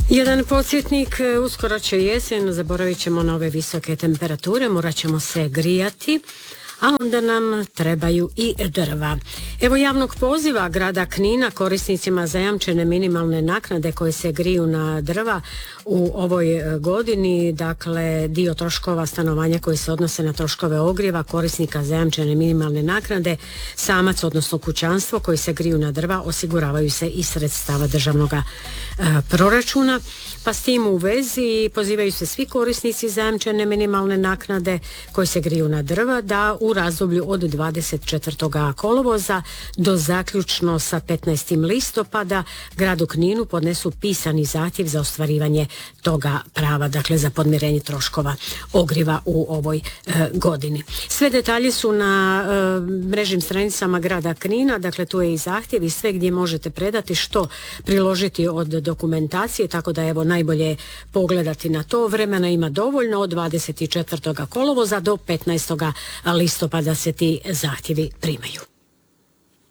Jedan podsjetnik, uskoro će jesen, zaboravit ćemo na ove visoke temperature, morat ćemo se grijati, a onda nam trebaju i drva. Evo javnog poziva grada Knina korisnicima zajamčene minimalne naknade koje se griju na drva u ovoj godini, dakle dio troškova stanovanja koji se odnose na troškove ogrijeva korisnika zajamčene minimalne naknade, samac odnosno kućanstvo koji se griju na drva osiguravaju se iz sredstava državnog proračuna, pa s tim u vezi pozivaju se svi korisnici zajamčene minimalne naknade koji se griju na drva da u razdoblju od 24. kolovoza do zaključno sa 15. listopada gradu Kninu podnesu pisani zahtjev za ostvarivanje toga prava, dakle za podmirenje troškova ogrijeva u ovoj godini. Sve detalje su na mrežnim stranicama grada Knina, dakle tu je i zahtjev i sve gdje možete predati što priložiti od dokumentacije, tako da evo najbolje pogledati na to. Vremena ima dovoljno od 24. kolovoza do 15. listopada se ti zahtjevi primaju.